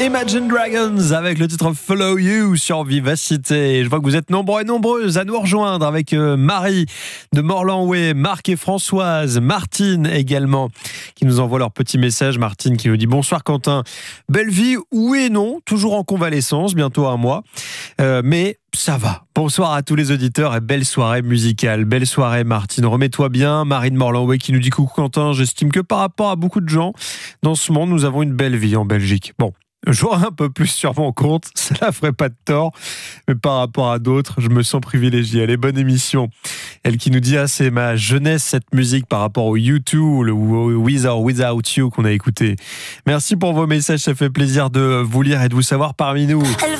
Imagine Dragons avec le titre Follow You sur Vivacité. Je vois que vous êtes nombreux et nombreuses à nous rejoindre avec Marie de Morlanway, Marc et Françoise, Martine également qui nous envoie leur petit message. Martine qui nous dit bonsoir Quentin. Belle vie, oui et non, toujours en convalescence, bientôt un mois, mais ça va. Bonsoir à tous les auditeurs et belle soirée musicale. Belle soirée Martine, remets-toi bien. Marie de Morlanway qui nous dit coucou Quentin, j'estime que par rapport à beaucoup de gens dans ce monde, nous avons une belle vie en Belgique. Bon, j'aurais un peu plus sur mon compte, cela ferait pas de tort, mais par rapport à d'autres, je me sens privilégié. Allez, bonne émission. Elle qui nous dit c'est ma jeunesse cette musique par rapport au U2 ou With or Without You qu'on a écouté. Merci pour vos messages, ça fait plaisir de vous lire et de vous savoir parmi nous.